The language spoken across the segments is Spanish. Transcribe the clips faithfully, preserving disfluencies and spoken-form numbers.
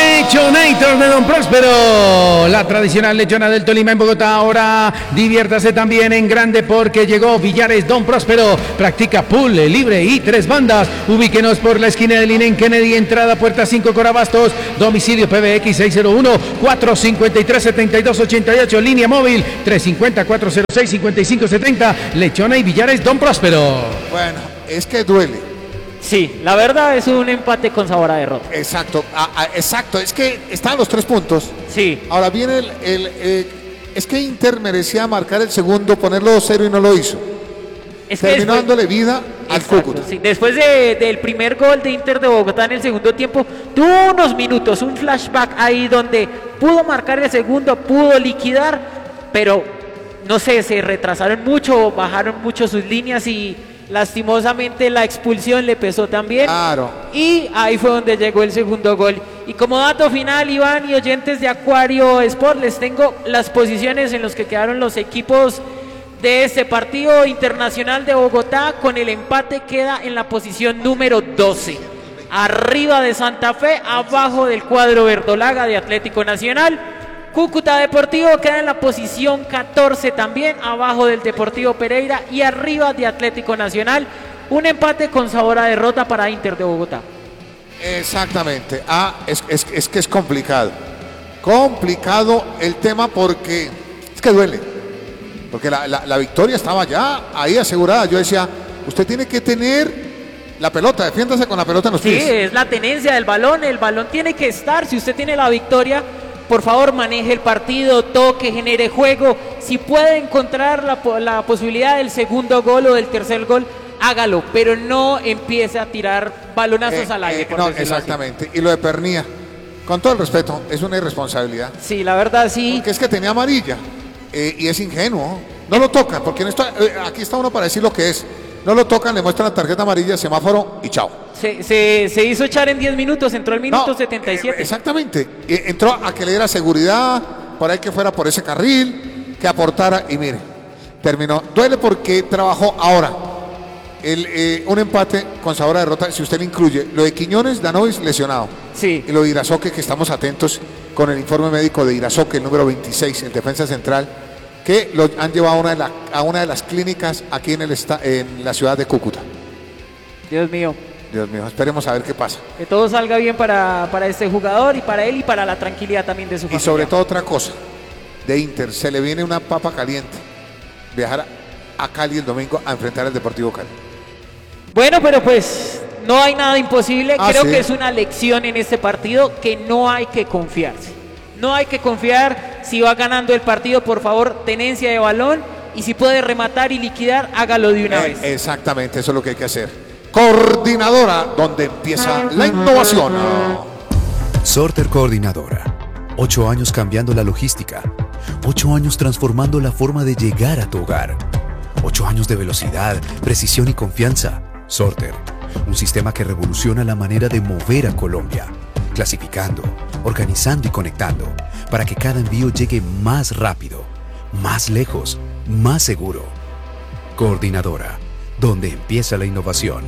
Lechonator de Don Próspero, la tradicional lechona del Tolima en Bogotá. Ahora diviértase también en grande porque llegó Villares Don Próspero. Practica pool libre y tres bandas. Ubíquenos por la esquina del I N E en Kennedy, entrada puerta cinco Corabastos. Domicilio P B X seis cero uno, cuatro cinco tres, siete dos ocho ocho. Línea móvil tres cinco cero, cuatro cero seis, cinco cinco siete cero. Lechona y Villares Don Próspero. Bueno, es que duele. Sí, la verdad es un empate con sabor a derrota. Exacto, a, a, exacto, es que están los tres puntos. Sí. Ahora viene el, el eh, es que Inter merecía marcar el segundo, ponerlo dos cero y no lo hizo. Es Terminó después, dándole vida al Cúcuta. Sí, después de, del primer gol de Inter de Bogotá en el segundo tiempo, tuvo unos minutos, un flashback ahí donde pudo marcar el segundo, pudo liquidar, pero no sé, se retrasaron mucho, bajaron mucho sus líneas y lastimosamente la expulsión le pesó también. Claro. Y ahí fue donde llegó el segundo gol. Y como dato final, Iván y oyentes de Acuario Sport, les tengo las posiciones en las que quedaron los equipos de este partido. Internacional de Bogotá con el empate queda en la posición número doce, arriba de Santa Fe, abajo del cuadro verdolaga de Atlético Nacional. Cúcuta Deportivo queda en la posición catorce también, abajo del Deportivo Pereira y arriba de Atlético Nacional. Un empate con sabor a derrota para Inter de Bogotá. Exactamente. Ah, es, es, es que es complicado. Complicado el tema porque es que duele. Porque la, la, la victoria estaba ya ahí asegurada. Yo decía, usted tiene que tener la pelota, defiéndase con la pelota en los pies. Sí, es la tenencia del balón. El balón tiene que estar. Si usted tiene la victoria, por favor, maneje el partido, toque, genere juego. Si puede encontrar la, la posibilidad del segundo gol o del tercer gol, hágalo, pero no empiece a tirar balonazos eh, al aire. Eh, por no, decirlo exactamente. así. Y lo de Pernía, con todo el respeto, es una irresponsabilidad. Sí, la verdad sí. Porque es que tenía amarilla eh, y es ingenuo. No lo tocan, porque en esto, eh, aquí está uno para decir lo que es. No lo tocan, le muestran la tarjeta amarilla, semáforo y chao. Se, se, se hizo echar en diez minutos, entró el minuto No, setenta y siete. Eh, exactamente. Eh, entró a que le diera seguridad, por ahí que fuera por ese carril, que aportara y mire, terminó. Duele porque trabajó ahora. El, eh, un empate con sabor a derrota, si usted le incluye lo de Quiñones, Danovis lesionado. Sí. Y lo de Irazoque, que estamos atentos con el informe médico de Irazoque, el número veintiséis, el defensa central, que lo han llevado a una de, la, a una de las clínicas aquí en, el esta, en la ciudad de Cúcuta. Dios mío. Dios mío, esperemos a ver qué pasa. Que todo salga bien para, para este jugador y para él y para la tranquilidad también de su familia. Y sobre todo otra cosa, de Inter, se le viene una papa caliente. Viajar a Cali el domingo a enfrentar al Deportivo Cali. Bueno, pero pues no hay nada imposible. Ah, Creo sí. que es una lección en este partido que no hay que confiarse. No hay que confiar. Si va ganando el partido, por favor, tenencia de balón. Y si puede rematar y liquidar, hágalo de una Eh, vez. exactamente, eso es lo que hay que hacer. Coordinadora, donde empieza la innovación. Sorter Coordinadora. Ocho años cambiando la logística. Ocho años transformando la forma de llegar a tu hogar. Ocho años de velocidad, precisión y confianza. Sorter. Un sistema que revoluciona la manera de mover a Colombia. Clasificando, organizando y conectando. Para que cada envío llegue más rápido, más lejos, más seguro. Coordinadora. Donde empieza la innovación.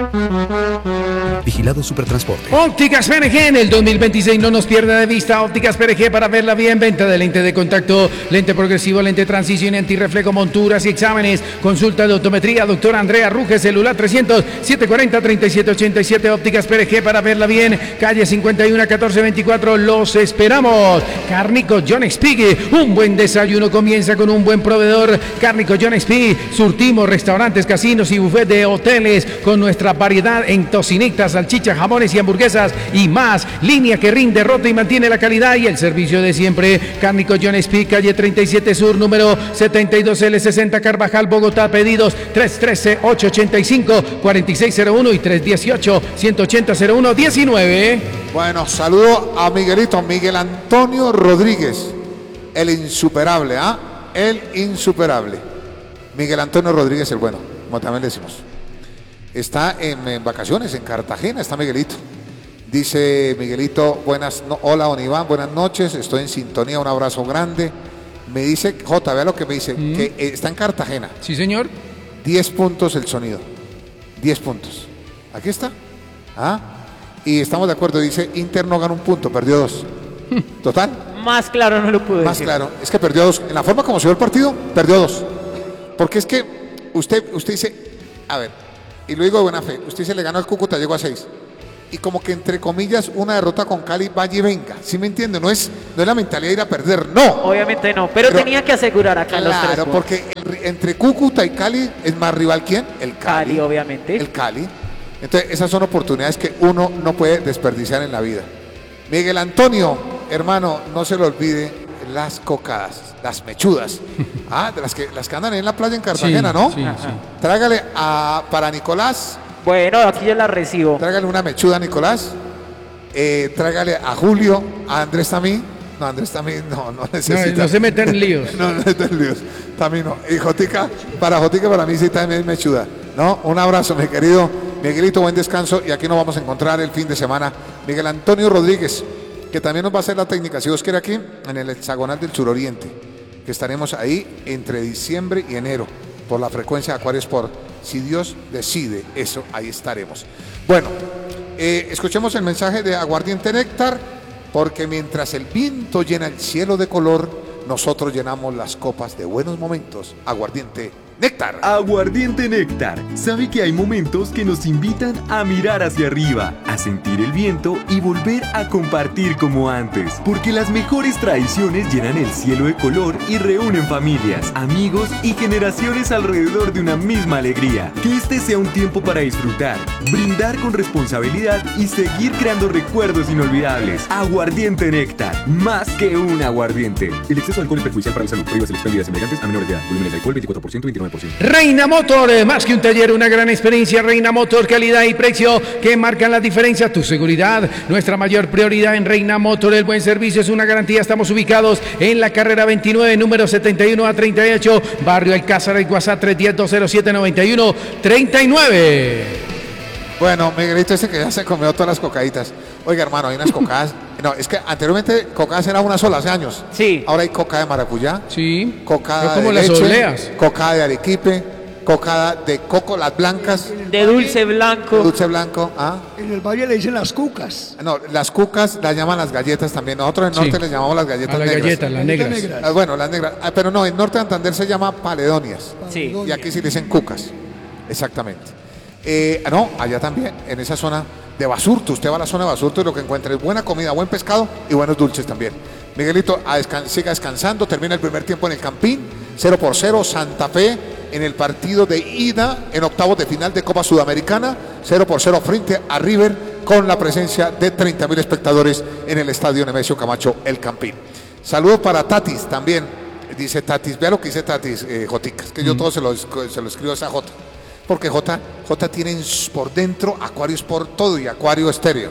Vigilado Supertransporte. Ópticas P R G en el dos mil veintiséis, no nos pierda de vista. Ópticas P R G para verla bien. Venta de lente de contacto, lente progresivo, lente transición, antirreflejo, monturas y exámenes. Consulta de optometría, doctora Andrea Ruge, celular trescientos, setecientos cuarenta, treinta y siete ochenta y siete. Ópticas P R G para verla bien. Calle cincuenta y uno, catorce veinticuatro. Los esperamos. Cárnico John Expigui. Un buen desayuno comienza con un buen proveedor. Cárnico John Expigui. Surtimos restaurantes, casinos y buffet de hoteles con nuestra variedad en tocinitas, salchichas, jamones y hamburguesas y más. Línea que rinde, rota y mantiene la calidad y el servicio de siempre. Cárnico John Expigui, calle treinta y siete Sur, número setenta y dos L sesenta, Carvajal, Bogotá. Pedidos tres uno tres, ocho ocho cinco, cuatro seis cero uno y tres uno ocho, uno ocho cero, cero uno uno nueve. Bueno, saludo a Miguelito, Miguel Antonio Rodríguez, el insuperable, ¿ah? El insuperable. Miguel Antonio Rodríguez, el bueno, como también le decimos. Está en, en vacaciones en Cartagena, está Miguelito. Dice Miguelito, buenas, no, hola don Iván, buenas noches, estoy en sintonía, un abrazo grande. Me dice, J, vea lo que me dice, mm. que eh, está en Cartagena. Sí, señor. diez puntos el sonido, diez puntos. Aquí está. ¿Ah? Y estamos de acuerdo, dice, Inter no ganó un punto, perdió dos. Total. Más claro no lo pude Más decir. claro, es que perdió dos. En la forma como se dio el partido, perdió dos. Porque es que usted, usted dice, a ver, y lo digo de buena fe, usted se le ganó al Cúcuta, llegó a seis. Y como que entre comillas, una derrota con Cali, vaya y venga. ¿Sí me entiende? No es, no es la mentalidad de ir a perder, no. Obviamente no, pero, Pero- tenía que asegurar acá los tres Claro, puntos. porque el- entre Cúcuta y Cali es más rival quién? El Cali. Cali, obviamente. El Cali. Entonces, esas son oportunidades que uno no puede desperdiciar en la vida. Miguel Antonio, hermano, no se lo olvide las cocadas, las mechudas. Ah, de las que, las que andan en la playa en Cartagena, Sí, ¿no? sí, sí. Trágale a, para Nicolás, Bueno, aquí yo la recibo. trágale una mechuda a Nicolás. Eh, trágale a Julio, a Andrés también. No, Andrés también no, no No, necesita. no se meten en líos. No, no necesita líos. También no. Y Jotica, para Jotica, para mí sí también es mechuda. ¿No? Un abrazo, mi querido Miguelito, buen descanso. Y aquí nos vamos a encontrar el fin de semana. Miguel Antonio Rodríguez, que también nos va a hacer la técnica, si Dios quiere, aquí en el hexagonal del suroriente. Que estaremos ahí entre diciembre y enero por la frecuencia de Acuario Sport. Si Dios decide eso, ahí estaremos. Bueno, eh, escuchemos el mensaje de Aguardiente Néctar, porque mientras el viento llena el cielo de color, nosotros llenamos las copas de buenos momentos. Aguardiente Néctar. Aguardiente Néctar. Sabe que hay momentos que nos invitan a mirar hacia arriba, a sentir el viento y volver a compartir como antes. Porque las mejores tradiciones llenan el cielo de color y reúnen familias, amigos y generaciones alrededor de una misma alegría. Que este sea un tiempo para disfrutar, brindar con responsabilidad y seguir creando recuerdos inolvidables. Aguardiente Néctar. Más que un aguardiente. El exceso de alcohol es perjudicial para la salud. Prohíbas el expendio de semejantes a menores de edad. Volúmenes de alcohol veinticuatro por ciento, veintinueve por ciento. Reina Motor, eh, más que un taller, una gran experiencia. Reina Motor, calidad y precio que marcan la diferencia. Tu seguridad, nuestra mayor prioridad en Reina Motor. El buen servicio es una garantía. Estamos ubicados en la carrera veintinueve, número setenta y uno a treinta y ocho, barrio Alcázar, y WhatsApp tres uno cero, dos cero siete, nueve uno tres nueve. Bueno, Miguelito ese que ya se comió todas las cocaditas. Oiga, hermano, hay unas cocadas. No, es que anteriormente cocadas era una sola hace años. Sí. Ahora hay cocada de maracuyá, Sí, cocada pero como de las leche, obleas. cocada de arequipe, cocada de coco, las blancas, De dulce blanco. dulce blanco. ¿Ah? En el valle le dicen las cucas. No, las cucas las llaman las galletas también. Nosotros en Sí. norte les llamamos las galletas A las negras. galletas, las Galletas negras. negras. Ah, bueno, las negras. Ah, pero no, en norte de Santander se llama paledonias. Sí. Y aquí sí le dicen cucas. Exactamente. Eh, no, allá también, en esa zona de Basurto. Usted va a la zona de Basurto y lo que encuentra es buena comida, buen pescado y buenos dulces también. Miguelito, a descan- siga descansando. Termina el primer tiempo en el Campín. cero por cero, Santa Fe en el partido de ida en octavos de final de Copa Sudamericana. cero por cero frente a River con la presencia de treinta mil espectadores en el estadio Nemesio Camacho, el Campín. Saludos para Tatis también. Dice Tatis, vea lo que dice Tatis, eh, Jotica, es que yo todo se lo, se lo escribo a esa J. Porque J, J tiene por dentro Acuario Sport todo y Acuario Estéreo.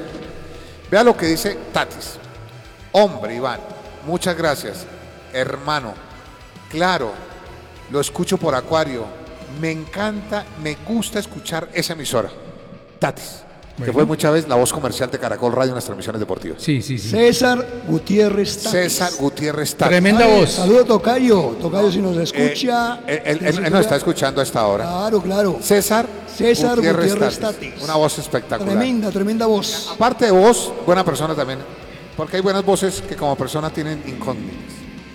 Vea lo que dice Tatis. Hombre, Iván, muchas gracias. Hermano, claro, lo escucho por Acuario. Me encanta, me gusta escuchar esa emisora. Tatis, que Bueno. fue muchas veces la voz comercial de Caracol Radio en las transmisiones deportivas. Sí, sí, sí. César Gutiérrez Tatis. César Gutiérrez Tatis. Tremenda Ay, voz. Saludo Tocayo. Tocayo si nos Eh, escucha. él, él- que él se nos está cuida. escuchando a esta hora. Claro, claro. César, César Gutiérrez, Tatis. Tatis. Una voz espectacular. Tremenda, tremenda voz. Aparte de voz, buena persona también. Porque hay buenas voces que como persona tienen incógnitas.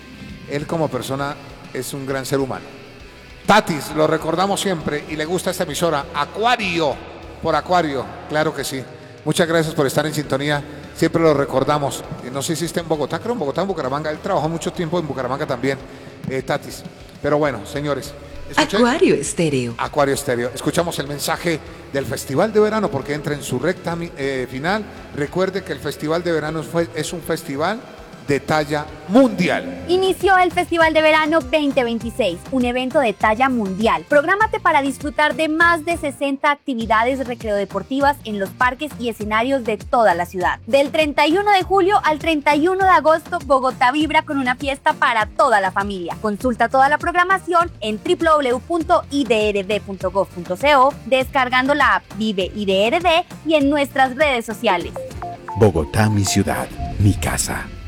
Él como persona es un gran ser humano. Tatis, lo recordamos siempre y le gusta esta emisora. Acuario, por Acuario, claro que sí. Muchas gracias por estar en sintonía. Siempre lo recordamos. Y no sé si está en Bogotá, creo en Bogotá, en Bucaramanga. Él trabajó mucho tiempo en Bucaramanga también, eh, Tatis. Pero bueno, señores. escuché- Acuario Estéreo. Acuario Estéreo. Escuchamos el mensaje del Festival de Verano porque entra en su recta eh, final. Recuerde que el Festival de Verano fue, es un festival de talla mundial. Inició el Festival de Verano veinte veintiséis, un evento de talla mundial. Prográmate para disfrutar de más de sesenta actividades recreodeportivas en los parques y escenarios de toda la ciudad. Del treinta y uno de julio al treinta y uno de agosto, Bogotá vibra con una fiesta para toda la familia. Consulta toda la programación en doble u doble u doble u punto i d r d punto gov punto co, descargando la app Vive I D R D y en nuestras redes sociales. Bogotá, mi ciudad, mi casa.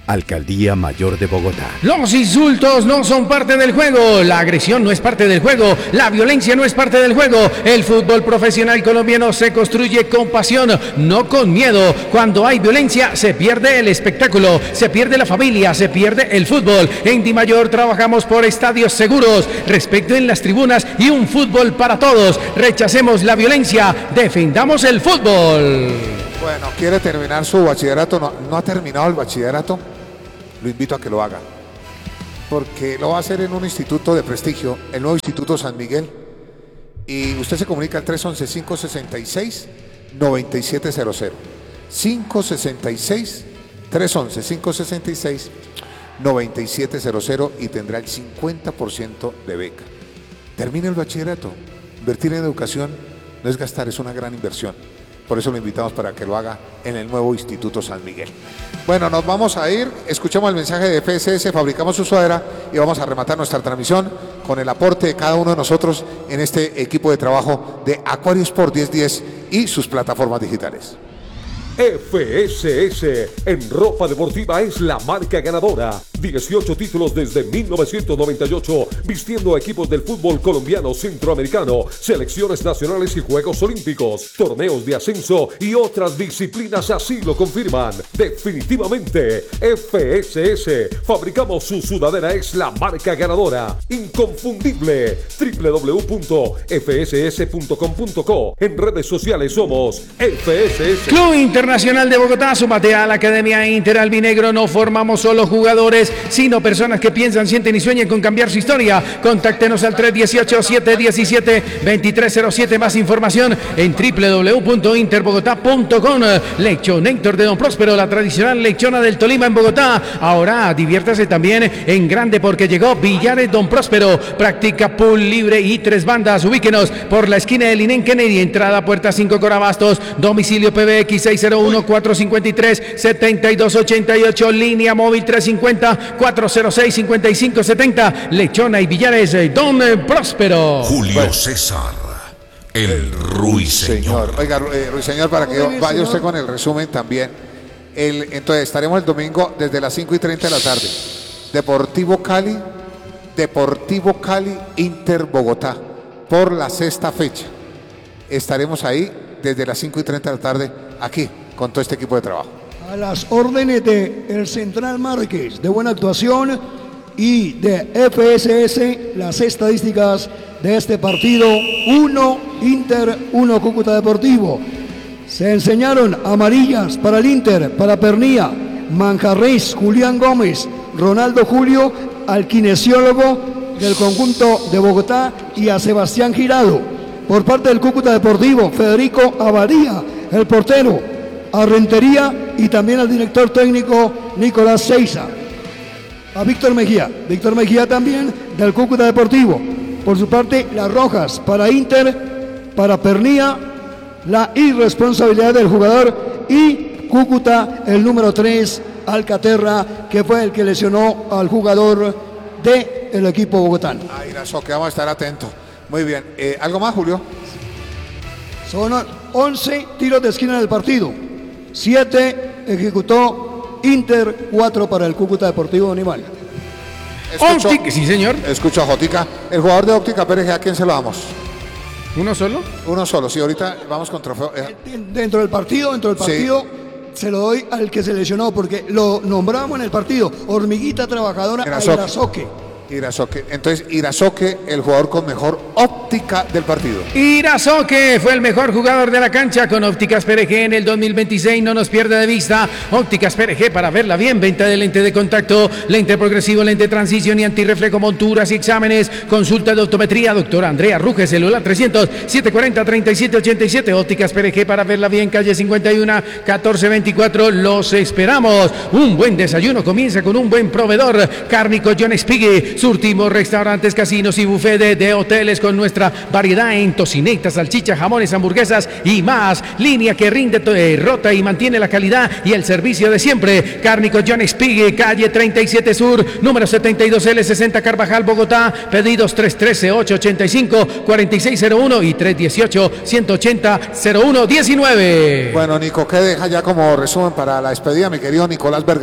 Alcaldía Mayor de Bogotá. Los insultos no son parte del juego, la agresión no es parte del juego, la violencia no es parte del juego. El fútbol profesional colombiano se construye con pasión, no con miedo. Cuando hay violencia se pierde el espectáculo, se pierde la familia, se pierde el fútbol. En Di Mayor trabajamos por estadios seguros, respeto en las tribunas y un fútbol para todos. Rechacemos la violencia, defendamos el fútbol. Bueno, quiere terminar su bachillerato, no, no ha terminado el bachillerato. Lo invito a que lo haga, porque lo va a hacer en un instituto de prestigio, el nuevo Instituto San Miguel, y usted se comunica al tres once, cinco sesenta y seis, noventa y siete cero cero, cinco sesenta y seis, tres once, cinco sesenta y seis, noventa y siete cero cero y tendrá el cincuenta por ciento de beca. Termine el bachillerato, invertir en educación no es gastar, es una gran inversión. Por eso lo invitamos para que lo haga en el nuevo Instituto San Miguel. Bueno, nos vamos a ir, escuchamos el mensaje de F S S, fabricamos su sudadera y vamos a rematar nuestra transmisión con el aporte de cada uno de nosotros en este equipo de trabajo de Acuario Sport diez diez y sus plataformas digitales. F S S en ropa deportiva es la marca ganadora. dieciocho títulos desde mil novecientos noventa y ocho, vistiendo a equipos del fútbol colombiano, centroamericano, selecciones nacionales y Juegos Olímpicos, torneos de ascenso y otras disciplinas así lo confirman. Definitivamente, F S S, fabricamos su sudadera, es la marca ganadora. Inconfundible, doble u doble u doble u punto f s s punto com punto co. En redes sociales somos F S S. Club Internacional de Bogotá, súmate a la Academia Inter Albinegro. No formamos solo jugadores, sino personas que piensan, sienten y sueñan con cambiar su historia. Contáctenos al tres uno ocho, siete uno siete, dos tres cero siete. Más información en doble u doble u doble u punto interbogotá punto com. Lechonator de Don Próspero, la tradicional lechona del Tolima en Bogotá. Ahora diviértase también en grande porque llegó Villares Don Próspero. Practica pool libre y tres bandas. Ubíquenos por la esquina de Linen Kennedy, entrada puerta cinco Corabastos. Domicilio P B X seis cero uno, cuatro cinco tres, siete dos ocho ocho. Línea móvil tres cinco cero, cuatro cero seis, cinco cinco siete cero. Lechona y Villares, Don Próspero. Julio César, el Ruiseñor. Oiga, eh, Ruiseñor, para que vaya usted con el resumen también. El, entonces, estaremos el domingo desde las cinco y treinta de la tarde. Deportivo Cali, Deportivo Cali, Inter Bogotá, por la sexta fecha. Estaremos ahí desde las cinco y treinta de la tarde, aquí, con todo este equipo de trabajo. A las órdenes de el Central Márquez, de buena actuación, y de F S S, las estadísticas de este partido: uno Inter, uno Cúcuta Deportivo. Se enseñaron amarillas para el Inter, para Pernía, Manjarres, Julián Gómez, Ronaldo Julio, al kinesiólogo del conjunto de Bogotá, y a Sebastián Girado. Por parte del Cúcuta Deportivo, Federico Abadía, el portero, a Rentería, y también al director técnico Nicolás Seiza. A Víctor Mejía, Víctor Mejía también del Cúcuta Deportivo. Por su parte, las rojas para Inter, para Pernía, la irresponsabilidad del jugador, y Cúcuta, el número tres, Alcaterra, que fue el que lesionó al jugador del equipo bogotano. Ahí, que vamos a estar atentos. Muy bien. Eh, ¿Algo más, Julio? Son once tiros de esquina del partido. siete ejecutó Inter, cuatro para el Cúcuta Deportivo Animal. Escucho, Óptica, sí, señor. Escucho a Jotica. El jugador de Óptica P R G, ¿a quién se lo damos? ¿Uno solo? Uno solo, sí. Ahorita vamos con trofeo. Dentro del partido, dentro del partido, sí. Se lo doy al que se lesionó, porque lo nombramos en el partido. Hormiguita trabajadora, Irazoque. Irazoque. Entonces, Irazoque, el jugador con mejor óptica del partido. Irazoque fue el mejor jugador de la cancha con Ópticas P R G en el dos mil veintiséis. No nos pierda de vista. Ópticas P R G, para verla bien. Venta de lente de contacto, lente progresivo, lente de transición y antirreflejo, monturas y exámenes. Consulta de optometría, doctora Andrea Ruges, celular trescientos, setecientos cuarenta, treinta y siete ochenta y siete. Ópticas P R G, para verla bien. Calle cincuenta y uno, catorce veinticuatro. Los esperamos. Un buen desayuno comienza con un buen proveedor. Cárnico John Spiggy. Surtimos restaurantes, casinos y buffet de, de hoteles con nuestra variedad en tocinetas, salchichas, jamones, hamburguesas y más. Línea que rinde, eh, rota y mantiene la calidad y el servicio de siempre. Cárnico John Spiggy, calle treinta y siete Sur, número setenta y dos L sesenta, Carvajal, Bogotá. Pedidos tres uno tres, ocho ocho cinco, cuatro seis cero uno y tres uno ocho, uno ocho cero, cero uno uno nueve. Bueno, Nico, ¿qué deja ya como resumen para la despedida, mi querido Nicolás Vergara?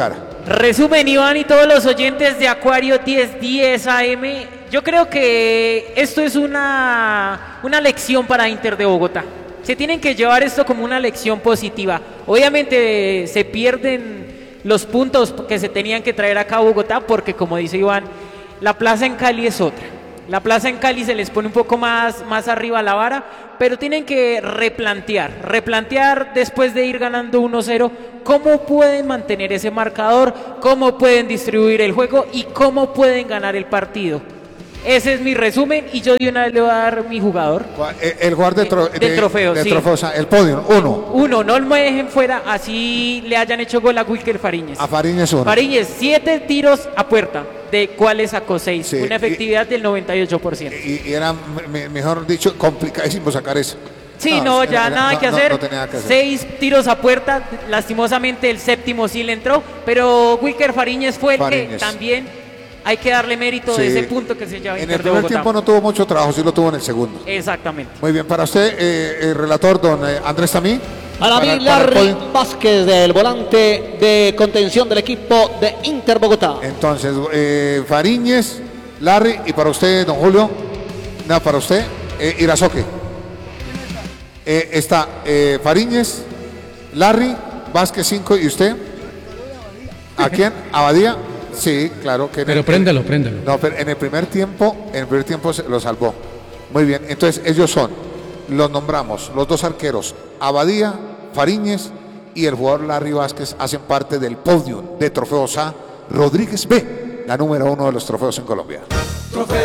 Resumen, Iván y todos los oyentes de Acuario diez diez A M, yo creo que esto es una, una lección para Inter de Bogotá. Se tienen que llevar esto como una lección positiva. Obviamente se pierden los puntos que se tenían que traer acá a Bogotá porque, como dice Iván, la plaza en Cali es otra. La plaza en Cali se les pone un poco más, más arriba la vara, pero tienen que replantear, replantear después de ir ganando uno cero, cómo pueden mantener ese marcador, cómo pueden distribuir el juego y cómo pueden ganar el partido. Ese es mi resumen y yo de una vez le voy a dar mi jugador. El jugador de, tro de, de trofeo, de sí. trofeo, o sea, el podio, uno. Uno, no me dejen fuera, así le hayan hecho gol a Wilker Fariñez. A Fariñez uno. Fariñez, siete tiros a puerta, de cuales sacó seis, Sí, una efectividad y, del noventa y ocho por ciento. Y, y era, me, mejor dicho, complicadísimo sacar eso. Sí, no, no ya era, nada, no, que no, hacer. no tenía que hacer. Seis tiros a puerta, lastimosamente el séptimo sí le entró, pero Wilker Fariñez fue el Fariñez. que también hay que darle mérito Sí. de ese punto que se lleva En Inter el de primer Bogotá. tiempo no tuvo mucho trabajo, sí lo tuvo en el segundo. Exactamente. Muy bien, para usted, eh, el relator, don eh, Andrés Tamí. Para mí, Larry Vázquez, del volante de contención del equipo de Inter Bogotá. Entonces, eh, Fariñez, Larry, y para usted, don Julio, nada, para usted, eh, Irazoque. Eh, está eh, Fariñez, Larry, Vázquez cinco, ¿y usted? ¿A quién? ¿Abadía? Sí, claro que. Pero el, préndalo, préndalo. No, pero en el primer tiempo, en el primer tiempo se lo salvó. Muy bien, entonces ellos son, los nombramos, los dos arqueros, Abadía, Fariñez y el jugador Larry Vázquez hacen parte del podium de Trofeos A. Rodríguez B, la número uno de los trofeos en Colombia. Trofeo